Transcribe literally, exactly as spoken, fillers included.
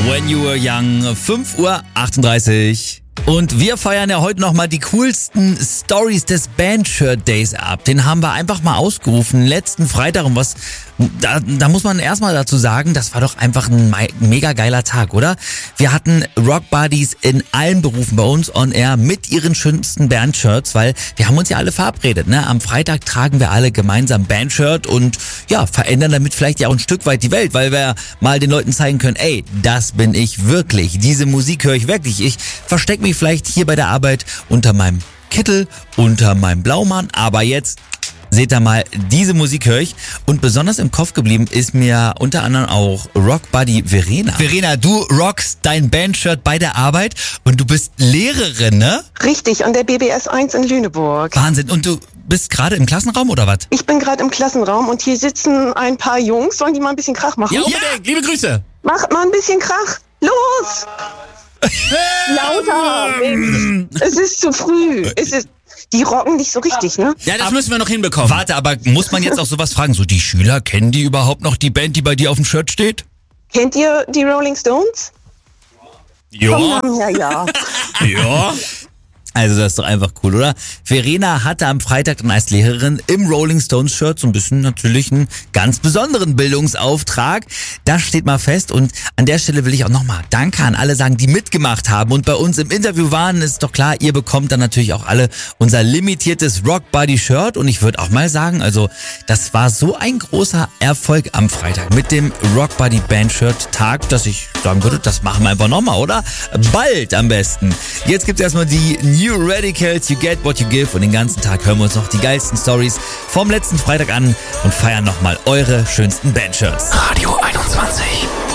When You Were Young, fünf Uhr achtunddreißig. Und wir feiern ja heute nochmal die coolsten Stories des Bandshirt Days ab. Den haben wir einfach mal ausgerufen, letzten Freitag. Und was, da, da muss man erstmal dazu sagen, das war doch einfach ein mega geiler Tag, oder? Wir hatten Rock Buddies in allen Berufen bei uns on air mit ihren schönsten Bandshirts, weil wir haben uns ja alle verabredet, ne? Am Freitag tragen wir alle gemeinsam Bandshirt und ja, verändern damit vielleicht ja auch ein Stück weit die Welt, weil wir mal den Leuten zeigen können, ey, das bin ich wirklich, diese Musik höre ich wirklich. Ich verstecke mich vielleicht hier bei der Arbeit unter meinem Kittel, unter meinem Blaumann, aber jetzt seht ihr mal, diese Musik höre ich. Und besonders im Kopf geblieben ist mir unter anderem auch Rock Buddy Verena. Verena, du rockst dein Bandshirt bei der Arbeit und du bist Lehrerin, ne? Richtig, an der B B S eins in Lüneburg. Wahnsinn. Und du bist gerade im Klassenraum oder was? Ich bin gerade im Klassenraum und hier sitzen ein paar Jungs. Sollen die mal ein bisschen Krach machen? Ja, unbedingt. Liebe Grüße. Macht mal ein bisschen Krach. Los! Lauter! Es ist zu früh. Es ist, die rocken nicht so richtig, ne? Ja, das müssen wir noch hinbekommen. Warte, aber muss man jetzt auch sowas fragen? So, die Schüler, kennen die überhaupt noch die Band, die bei dir auf dem Shirt steht? Kennt ihr die Rolling Stones? Ja. Vom Namen her, ja. Ja. Also das ist doch einfach cool, oder? Verena hatte am Freitag dann als Lehrerin im Rolling Stones Shirt so ein bisschen natürlich einen ganz besonderen Bildungsauftrag. Das steht mal fest und an der Stelle will ich auch nochmal Danke an alle sagen, die mitgemacht haben und bei uns im Interview waren. Ist doch klar, ihr bekommt dann natürlich auch alle unser limitiertes Rock Buddy Shirt und ich würde auch mal sagen, also das war so ein großer Erfolg am Freitag mit dem Rock Buddy Band Shirt Tag, dass ich sagen würde, das machen wir einfach nochmal, oder? Bald am besten. Jetzt gibt's erstmal die New Radicals, You Get What You Give und den ganzen Tag hören wir uns noch die geilsten Stories vom letzten Freitag an und feiern nochmal eure schönsten Bandshirts. Radio einundzwanzig.